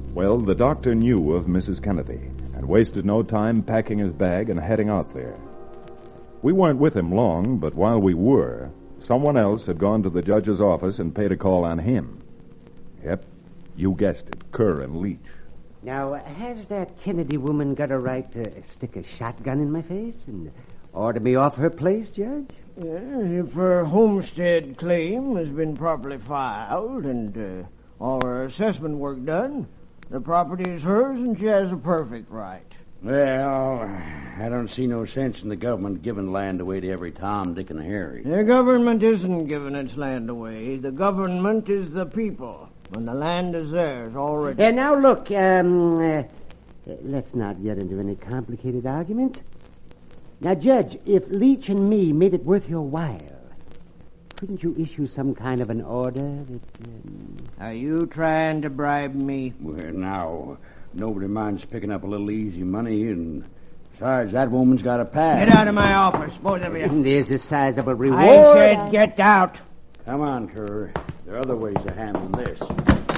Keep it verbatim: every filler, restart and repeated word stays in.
Well, the doctor knew of Missus Kennedy and wasted no time packing his bag and heading out there. We weren't with him long, but while we were, someone else had gone to the judge's office and paid a call on him. Yep, you guessed it, Kerr and Leach. Now, has that Kennedy woman got a right to stick a shotgun in my face and order me off her place, Judge? Yeah, if her homestead claim has been properly filed and uh, all her assessment work done, the property is hers and she has a perfect right. Well, I don't see no sense in the government giving land away to every Tom, Dick, and Harry. The government isn't giving its land away. The government is the people, and the land is theirs already. Uh, now, look, um, uh, let's not get into any complicated arguments. Now, Judge, if Leach and me made it worth your while, couldn't you issue some kind of an order that... Um... Are you trying to bribe me? Well, now, nobody minds picking up a little easy money, and besides, that woman's got a pass. Get out of my office, both of you. There's a sizable reward. I said get out. Come on, Kerr. There are other ways of handling this.